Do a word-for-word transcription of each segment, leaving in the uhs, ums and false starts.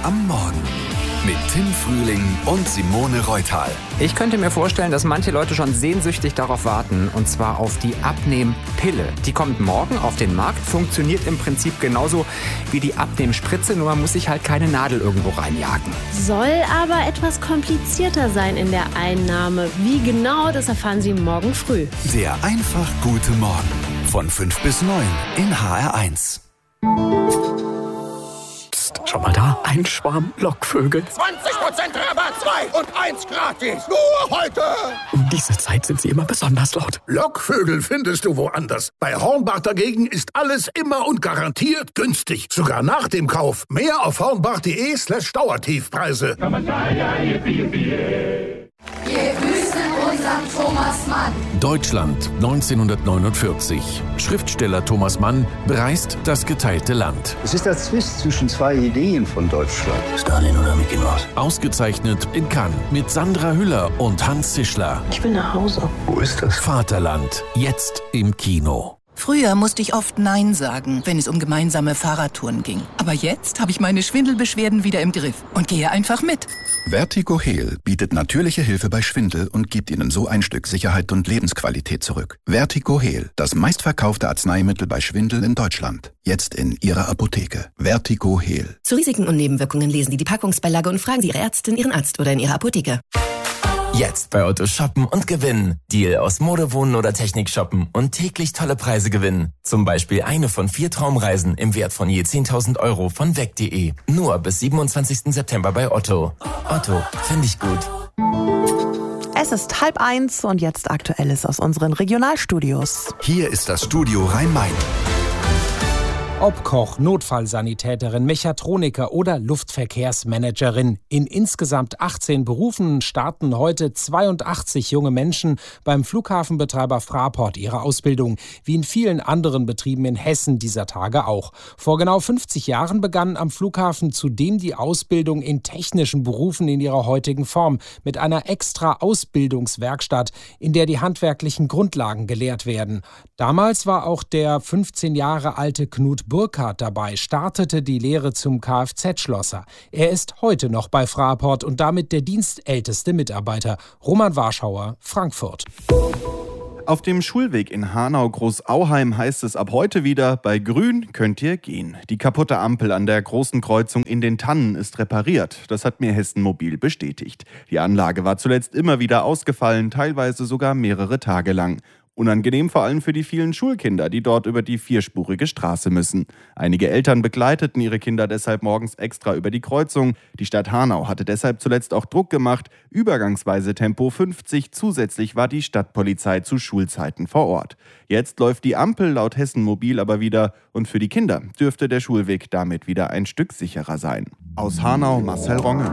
am Morgen mit Tim Frühling und Simone Reutal. Ich könnte mir vorstellen, dass manche Leute schon sehnsüchtig darauf warten, und zwar auf die Abnehmpille. Die kommt morgen auf den Markt, funktioniert im Prinzip genauso wie die Abnehmspritze, nur man muss sich halt keine Nadel irgendwo reinjagen. Soll aber etwas komplizierter sein in der Einnahme. Wie genau, das erfahren Sie morgen früh. Der einfach gute Morgen von fünf bis neun in H R eins. Schau mal da, ein Schwarm Lockvögel. zwanzig Prozent Rabatt, zwei und eins gratis. Nur heute. Um diese Zeit sind sie immer besonders laut. Lockvögel findest du woanders. Bei Hornbach dagegen ist alles immer und garantiert günstig. Sogar nach dem Kauf. Mehr auf hornbach.de slash Dauertiefpreise. Wir grüßen unseren Thomas Mann. Deutschland neunzehnhundertneunundvierzig. Schriftsteller Thomas Mann bereist das geteilte Land. Es ist der Zwist zwischen zwei Ideen von Deutschland. Stalin oder Mickey Mouse? Ausgezeichnet in Cannes mit Sandra Hüller und Hans Zischler. Ich will nach Hause. Wo ist das? Vaterland, jetzt im Kino. Früher musste ich oft Nein sagen, wenn es um gemeinsame Fahrradtouren ging. Aber jetzt habe ich meine Schwindelbeschwerden wieder im Griff und gehe einfach mit. Vertigo Heal bietet natürliche Hilfe bei Schwindel und gibt Ihnen so ein Stück Sicherheit und Lebensqualität zurück. Vertigo Heal, das meistverkaufte Arzneimittel bei Schwindel in Deutschland. Jetzt in Ihrer Apotheke. Vertigo Heal. Zu Risiken und Nebenwirkungen lesen Sie die Packungsbeilage und fragen Sie Ihre Ärztin, Ihren Arzt oder in Ihrer Apotheke. Jetzt bei Otto shoppen und gewinnen. Deal aus Mode, Wohnen oder Technik shoppen und täglich tolle Preise gewinnen. Zum Beispiel eine von vier Traumreisen im Wert von je zehntausend Euro von weg punkt de. Nur bis siebenundzwanzigsten September bei Otto. Otto, finde ich gut. Es ist halb eins und jetzt Aktuelles aus unseren Regionalstudios. Hier ist das Studio Rhein-Main. Ob Koch, Notfallsanitäterin, Mechatroniker oder Luftverkehrsmanagerin. In insgesamt achtzehn Berufen starten heute zweiundachtzig junge Menschen beim Flughafenbetreiber Fraport ihre Ausbildung, wie in vielen anderen Betrieben in Hessen dieser Tage auch. Vor genau fünfzig Jahren begann am Flughafen zudem die Ausbildung in technischen Berufen in ihrer heutigen Form mit einer extra Ausbildungswerkstatt, in der die handwerklichen Grundlagen gelehrt werden. Damals war auch der fünfzehn Jahre alte Knut Burkhardt dabei, startete die Lehre zum Kfz-Schlosser. Er ist heute noch bei Fraport und damit der dienstälteste Mitarbeiter. Roman Warschauer, Frankfurt. Auf dem Schulweg in Hanau-Großauheim heißt es ab heute wieder, bei Grün könnt ihr gehen. Die kaputte Ampel an der großen Kreuzung in den Tannen ist repariert. Das hat mir Hessen Mobil bestätigt. Die Anlage war zuletzt immer wieder ausgefallen, teilweise sogar mehrere Tage lang. Unangenehm vor allem für die vielen Schulkinder, die dort über die vierspurige Straße müssen. Einige Eltern begleiteten ihre Kinder deshalb morgens extra über die Kreuzung. Die Stadt Hanau hatte deshalb zuletzt auch Druck gemacht. Übergangsweise Tempo fünfzig, zusätzlich war die Stadtpolizei zu Schulzeiten vor Ort. Jetzt läuft die Ampel laut Hessen Mobil aber wieder und für die Kinder dürfte der Schulweg damit wieder ein Stück sicherer sein. Aus Hanau Marcel Ronge.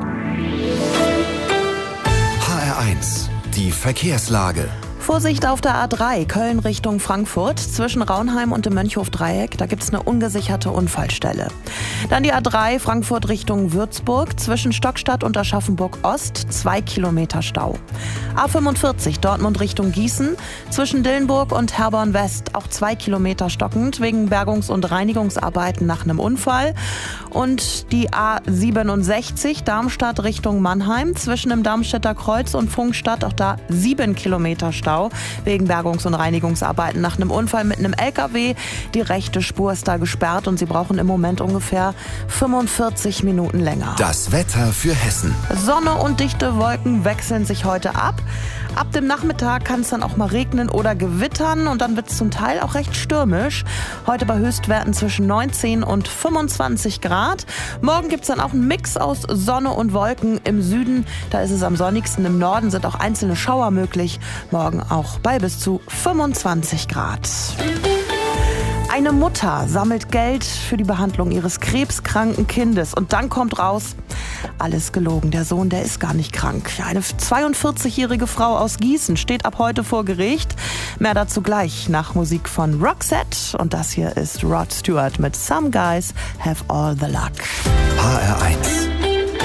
H R eins, die Verkehrslage. Vorsicht auf der A drei, Köln Richtung Frankfurt, zwischen Raunheim und dem Mönchhof-Dreieck, da gibt es eine ungesicherte Unfallstelle. Dann die A drei, Frankfurt Richtung Würzburg, zwischen Stockstadt und Aschaffenburg-Ost, zwei Kilometer Stau. A fünfundvierzig, Dortmund Richtung Gießen, zwischen Dillenburg und Herborn-West, auch zwei Kilometer stockend, wegen Bergungs- und Reinigungsarbeiten nach einem Unfall. Und die A siebenundsechzig, Darmstadt Richtung Mannheim, zwischen dem Darmstädter Kreuz und Pfungstadt, auch da sieben Kilometer Stau. Wegen Bergungs- und Reinigungsarbeiten nach einem Unfall mit einem L K W. Die rechte Spur ist da gesperrt und sie brauchen im Moment ungefähr fünfundvierzig Minuten länger. Das Wetter für Hessen. Sonne und dichte Wolken wechseln sich heute ab. Ab dem Nachmittag kann es dann auch mal regnen oder gewittern und dann wird es zum Teil auch recht stürmisch. Heute bei Höchstwerten zwischen neunzehn und fünfundzwanzig Grad. Morgen gibt es dann auch einen Mix aus Sonne und Wolken. Im Süden, da ist es am sonnigsten. Im Norden sind auch einzelne Schauer möglich. Morgen auch bei bis zu fünfundzwanzig Grad. Eine Mutter sammelt Geld für die Behandlung ihres krebskranken Kindes und dann kommt raus, alles gelogen, der Sohn, der ist gar nicht krank. Eine zweiundvierzigjährige Frau aus Gießen steht ab heute vor Gericht. Mehr dazu gleich nach Musik von Roxette und das hier ist Rod Stewart mit Some Guys Have All the Luck. H R eins.